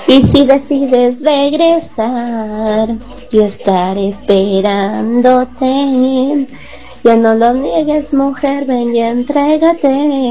Y si decides regresar y estar esperándote, ya no lo niegues, mujer, ven y entrégate.